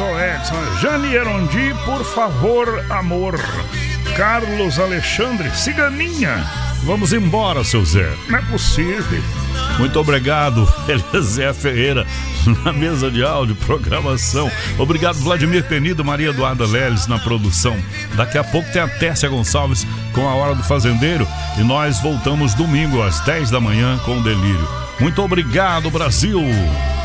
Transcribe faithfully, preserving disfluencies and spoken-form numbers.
Edson, Edson. Jane Erondi, por favor, amor. Carlos Alexandre, Ciganinha. Vamos embora, seu Zé. Não é possível. Muito obrigado, Zé Ferreira, na mesa de áudio, programação. Obrigado, Vladimir Penido, Maria Eduarda Leles na produção. Daqui a pouco tem a Tércia Gonçalves com a Hora do Fazendeiro. E nós voltamos domingo às dez da manhã com o Delírio. Muito obrigado, Brasil.